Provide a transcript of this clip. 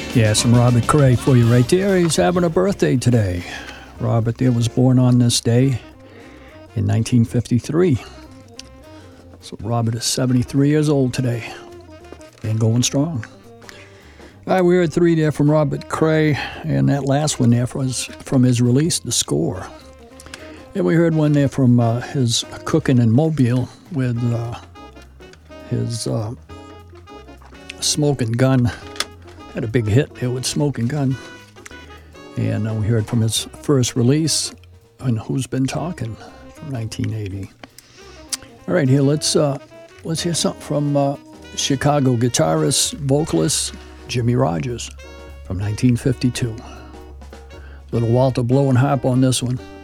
Yeah, some Robert Cray for you right there. He's having a birthday today. Robert there was born on this day in 1953. So Robert is 73 years old today and going strong. All right, we heard three there from Robert Cray, and that last one there was from his release, The Score. And we heard one there from his Cooking in Mobile with his Smoking Gun. Had a big hit there with Smoking Gun. And we heard from his first release on Who's Been Talking from 1980. All right, here, let's hear something from Chicago guitarist, vocalist Jimmie Rodgers from 1952. Little Walter blowing harp on this one.